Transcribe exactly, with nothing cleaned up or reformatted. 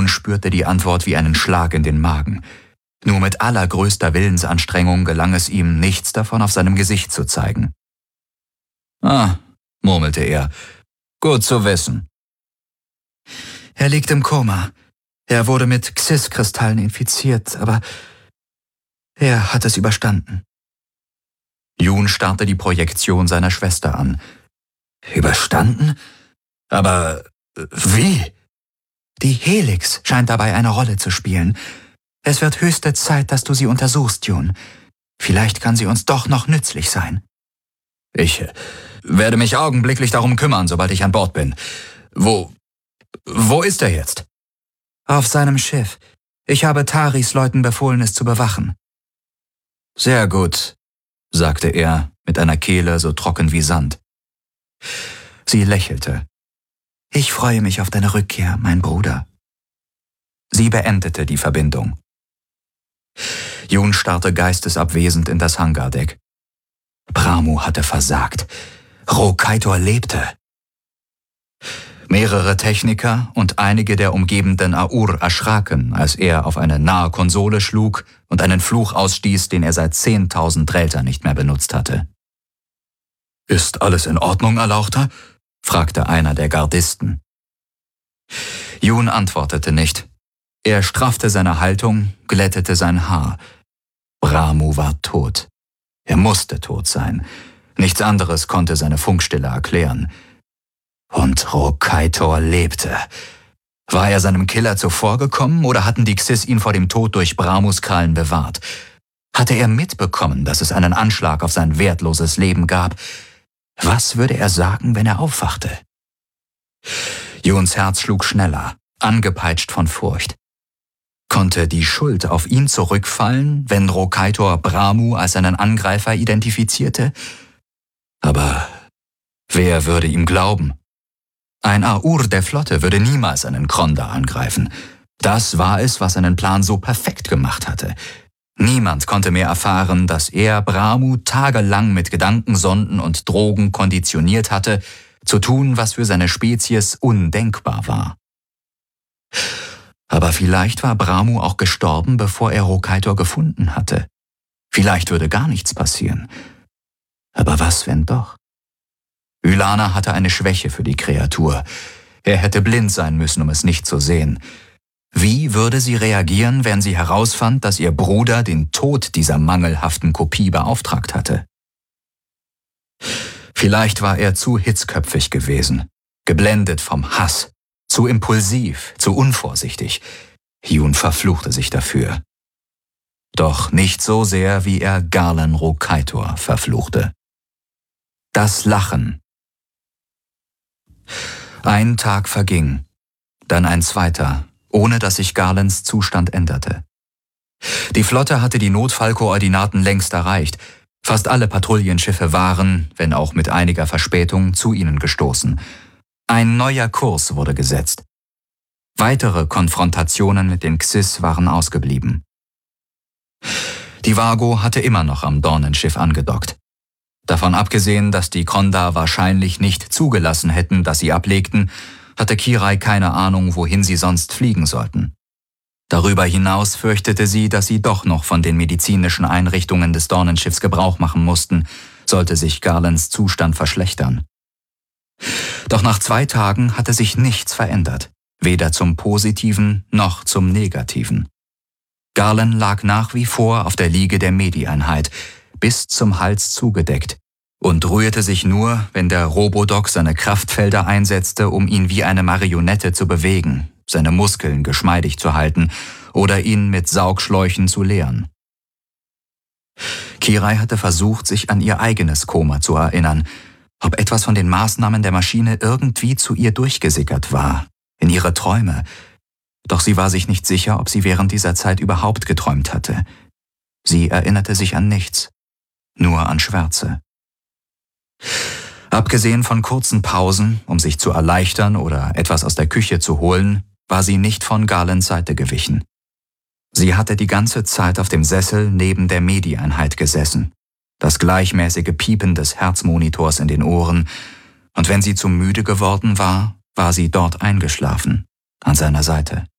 Jun spürte die Antwort wie einen Schlag in den Magen. Nur mit allergrößter Willensanstrengung gelang es ihm, nichts davon auf seinem Gesicht zu zeigen. »Ah«, murmelte er, »gut zu wissen.« »Er liegt im Koma. Er wurde mit Xyz-Kristallen infiziert, aber er hat es überstanden.« Jun starrte die Projektion seiner Schwester an. »Überstanden? Aber wie?« »Die Helix scheint dabei eine Rolle zu spielen. Es wird höchste Zeit, dass du sie untersuchst, Jun. Vielleicht kann sie uns doch noch nützlich sein.« »Ich werde mich augenblicklich darum kümmern, sobald ich an Bord bin. Wo, wo ist er jetzt?« »Auf seinem Schiff. Ich habe Taris Leuten befohlen, es zu bewachen.« »Sehr gut«, sagte er mit einer Kehle so trocken wie Sand. Sie lächelte. »Ich freue mich auf deine Rückkehr, mein Bruder.« Sie beendete die Verbindung. Jun starrte geistesabwesend in das Hangardeck. Bramu hatte versagt. Rokaitor lebte. Mehrere Techniker und einige der umgebenden Aur erschraken, als er auf eine nahe Konsole schlug und einen Fluch ausstieß, den er seit zehntausend Drelter nicht mehr benutzt hatte. »Ist alles in Ordnung, Erlauchter?« fragte einer der Gardisten. Jun antwortete nicht. Er straffte seine Haltung, glättete sein Haar. Bramu war tot. Er musste tot sein. Nichts anderes konnte seine Funkstille erklären. Und Rokaitor lebte. War er seinem Killer zuvorgekommen oder hatten die Xyz ihn vor dem Tod durch Bramus Krallen bewahrt? Hatte er mitbekommen, dass es einen Anschlag auf sein wertloses Leben gab? Was würde er sagen, wenn er aufwachte? Juns Herz schlug schneller, angepeitscht von Furcht. Konnte die Schuld auf ihn zurückfallen, wenn Rokaitor Bramu als seinen Angreifer identifizierte? Aber wer würde ihm glauben? Ein Aur der Flotte würde niemals einen Kronda angreifen. Das war es, was seinen Plan so perfekt gemacht hatte. Niemand konnte mehr erfahren, dass er Bramu tagelang mit Gedankensonden und Drogen konditioniert hatte, zu tun, was für seine Spezies undenkbar war. Aber vielleicht war Bramu auch gestorben, bevor er Rokaitor gefunden hatte. Vielleicht würde gar nichts passieren. Aber was, wenn doch? Ylana hatte eine Schwäche für die Kreatur. Er hätte blind sein müssen, um es nicht zu sehen. Wie würde sie reagieren, wenn sie herausfand, dass ihr Bruder den Tod dieser mangelhaften Kopie beauftragt hatte? Vielleicht war er zu hitzköpfig gewesen, geblendet vom Hass, zu impulsiv, zu unvorsichtig. Jun verfluchte sich dafür. Doch nicht so sehr, wie er Garlan Rokaitor verfluchte. Das Lachen. Ein Tag verging, dann ein zweiter, ohne dass sich Garlands Zustand änderte. Die Flotte hatte die Notfallkoordinaten längst erreicht. Fast alle Patrouillenschiffe waren, wenn auch mit einiger Verspätung, zu ihnen gestoßen. Ein neuer Kurs wurde gesetzt. Weitere Konfrontationen mit den Xyz waren ausgeblieben. Die Vago hatte immer noch am Dornenschiff angedockt. Davon abgesehen, dass die Kronda wahrscheinlich nicht zugelassen hätten, dass sie ablegten, hatte Kirai keine Ahnung, wohin sie sonst fliegen sollten. Darüber hinaus fürchtete sie, dass sie doch noch von den medizinischen Einrichtungen des Dornenschiffs Gebrauch machen mussten, sollte sich Garlands Zustand verschlechtern. Doch nach zwei Tagen hatte sich nichts verändert, weder zum Positiven noch zum Negativen. Garlan lag nach wie vor auf der Liege der Medi-Einheit, bis zum Hals zugedeckt, und rührte sich nur, wenn der Robodoc seine Kraftfelder einsetzte, um ihn wie eine Marionette zu bewegen, seine Muskeln geschmeidig zu halten oder ihn mit Saugschläuchen zu leeren. Kirai hatte versucht, sich an ihr eigenes Koma zu erinnern, ob etwas von den Maßnahmen der Maschine irgendwie zu ihr durchgesickert war, in ihre Träume. Doch sie war sich nicht sicher, ob sie während dieser Zeit überhaupt geträumt hatte. Sie erinnerte sich an nichts, nur an Schwärze. Abgesehen von kurzen Pausen, um sich zu erleichtern oder etwas aus der Küche zu holen, war sie nicht von Garlands Seite gewichen. Sie hatte die ganze Zeit auf dem Sessel neben der Medi-Einheit gesessen, das gleichmäßige Piepen des Herzmonitors in den Ohren, und wenn sie zu müde geworden war, war sie dort eingeschlafen, an seiner Seite.